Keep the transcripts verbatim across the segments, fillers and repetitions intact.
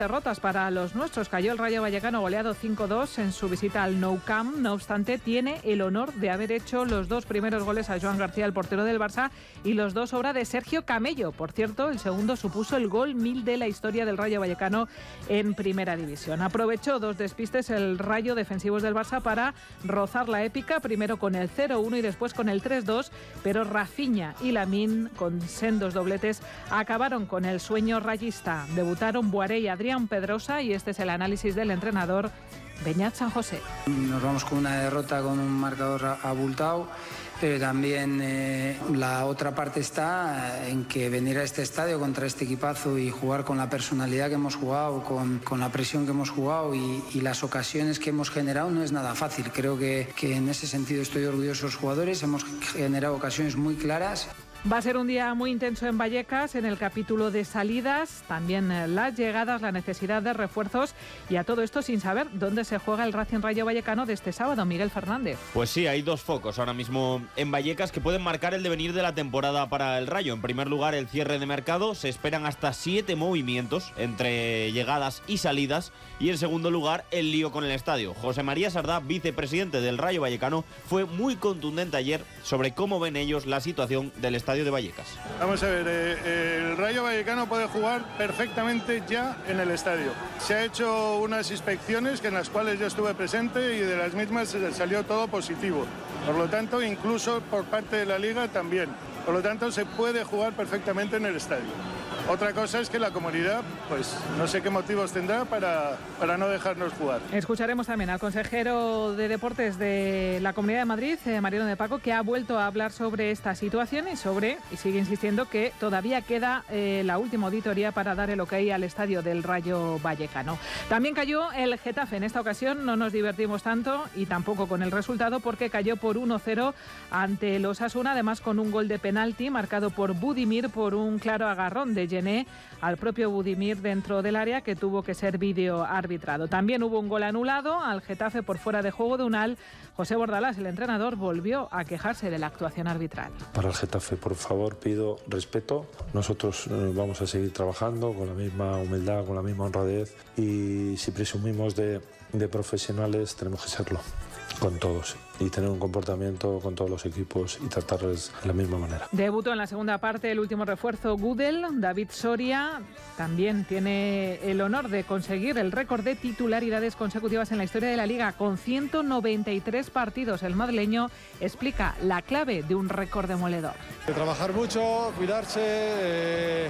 Derrotas para los nuestros. Cayó el Rayo Vallecano goleado cinco dos en su visita al Nou Camp. No obstante, tiene el honor de haber hecho los dos primeros goles a Joan García, el portero del Barça, y los dos obra de Sergio Camello. Por cierto, el segundo supuso el gol mil de la historia del Rayo Vallecano en Primera División. Aprovechó dos despistes el Rayo defensivos del Barça para rozar la épica, primero con el cero uno y después con el tres dos, pero Rafinha y Lamine, con sendos dobletes, acabaron con el sueño rayista. Debutaron Boiré y Adrián Pedrosa, y este es el análisis del entrenador Beñat San José. Nos vamos con una derrota con un marcador abultado, pero también eh, la otra parte está en que venir a este estadio contra este equipazo y jugar con la personalidad que hemos jugado, con, con la presión que hemos jugado y, y las ocasiones que hemos generado no es nada fácil. Creo que, que en ese sentido estoy orgulloso de los jugadores, hemos generado ocasiones muy claras. Va a ser un día muy intenso en Vallecas, en el capítulo de salidas, también las llegadas, la necesidad de refuerzos, y a todo esto sin saber dónde se juega el Racing Rayo Vallecano de este sábado. Miguel Fernández. Pues sí, hay dos focos ahora mismo en Vallecas que pueden marcar el devenir de la temporada para el Rayo. En primer lugar, el cierre de mercado. Se esperan hasta siete movimientos entre llegadas y salidas. Y en segundo lugar, el lío con el estadio. José María Sardá, vicepresidente del Rayo Vallecano, fue muy contundente ayer sobre cómo ven ellos la situación del estadio de Vallecas. Vamos a ver, eh, el Rayo Vallecano puede jugar perfectamente ya en el estadio. Se ha hecho unas inspecciones que en las cuales yo estuve presente y de las mismas salió todo positivo. Por lo tanto, incluso por parte de la Liga también. Por lo tanto, se puede jugar perfectamente en el estadio. Otra cosa es que la comunidad, pues no sé qué motivos tendrá para, para no dejarnos jugar. Escucharemos también al consejero de Deportes de la Comunidad de Madrid, eh, Mariano de Paco, que ha vuelto a hablar sobre esta situación y sobre, y sigue insistiendo que todavía queda eh, la última auditoría para dar el ok al estadio del Rayo Vallecano. También cayó el Getafe. En esta ocasión no nos divertimos tanto y tampoco con el resultado, porque cayó por uno cero ante el Osasuna, además con un gol de penalti marcado por Budimir por un claro agarrón de Gené al propio Budimir dentro del área, que tuvo que ser vídeo arbitrado. También hubo un gol anulado al Getafe por fuera de juego de Unal. José Bordalás, el entrenador, volvió a quejarse de la actuación arbitral. Para el Getafe, por favor, pido respeto. Nosotros eh, vamos a seguir trabajando con la misma humildad, con la misma honradez, y si presumimos de, de profesionales tenemos que serlo con todos y tener un comportamiento con todos los equipos y tratarles de la misma manera. Debutó en la segunda parte el último refuerzo Gudel. David Soria también tiene el honor de conseguir el récord de titularidades consecutivas en la historia de la Liga, con ciento noventa y tres partidos. El madrileño explica la clave de un récord demoledor. Trabajar mucho, cuidarse, eh,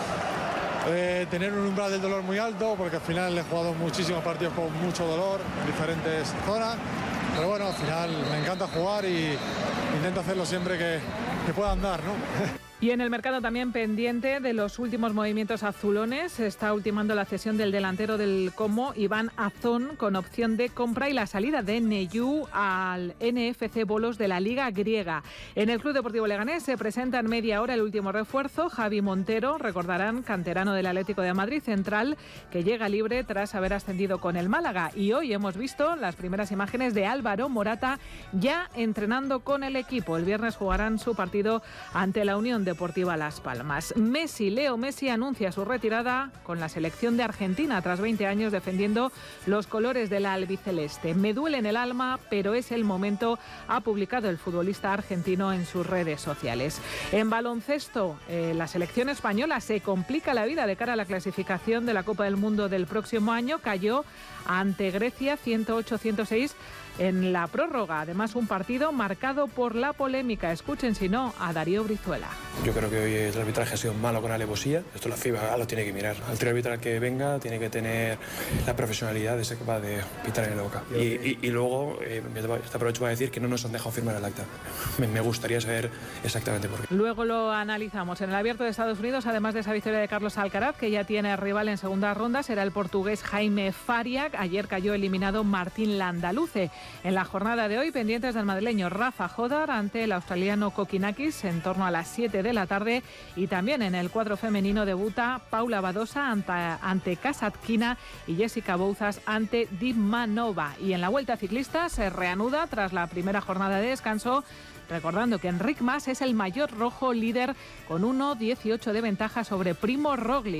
eh, tener un umbral del dolor muy alto, porque al final he jugado muchísimos partidos con mucho dolor en diferentes zonas. Pero bueno, al final me encanta jugar y intento hacerlo siempre que, que pueda andar, ¿no? Y en el mercado también pendiente de los últimos movimientos azulones. Se está ultimando la cesión del delantero del Como, Iván Azón, con opción de compra, y la salida de Neyú al N F C Bolos de la Liga Griega. En el Club Deportivo Leganés se presenta en media hora el último refuerzo, Javi Montero, recordarán, canterano del Atlético de Madrid, central, que llega libre tras haber ascendido con el Málaga. Y hoy hemos visto las primeras imágenes de Álvaro Morata ya entrenando con el equipo. El viernes jugarán su partido ante la Unión Deportiva Las Palmas. Messi, Leo Messi, anuncia su retirada con la selección de Argentina tras veinte años defendiendo los colores de la albiceleste. Me duele en el alma, pero es el momento, ha publicado el futbolista argentino en sus redes sociales. En baloncesto, eh, la selección española se complica la vida de cara a la clasificación de la Copa del Mundo del próximo año. Cayó ante Grecia ciento ocho a ciento seis en la prórroga. Además, un partido marcado por la polémica. Escuchen, si no, a Darío Brizuela. Yo creo que hoy el arbitraje ha sido malo con alevosía. Esto la FIBA lo tiene que mirar. Al trío arbitral que venga tiene que tener la profesionalidad de ser capaz de pitar en el boca. Y, y, y luego, eh, te aprovecho para decir que no nos han dejado firmar el acta. Me, me gustaría saber exactamente por qué. Luego lo analizamos. En el Abierto de Estados Unidos, además de esa victoria de Carlos Alcaraz, que ya tiene rival en segunda ronda, será el portugués Jaime Fariak. Ayer cayó eliminado Martín Landaluce. En la jornada de hoy, pendientes del madrileño Rafa Jodar ante el australiano Kokinakis en torno a las siete de la tarde, y también en el cuadro femenino debuta Paula Badosa ante, ante Kasatkina y Jessica Bouzas ante Dibmanova. Y en la Vuelta Ciclista se reanuda tras la primera jornada de descanso, recordando que Enric Mas es el mayor rojo líder con uno dieciocho de ventaja sobre Primo Roglic.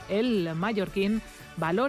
el mallorquín valora